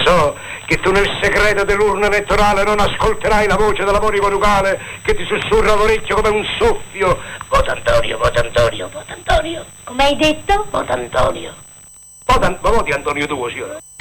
so che tu nel segreto dell'urna elettorale non ascolterai la voce dell'amore coniugale che ti sussurra all'orecchio come un soffio. Vota Antonio, vota Antonio, vota Antonio. Come hai detto? Vota Antonio. Ma voti Antonio tu, signora.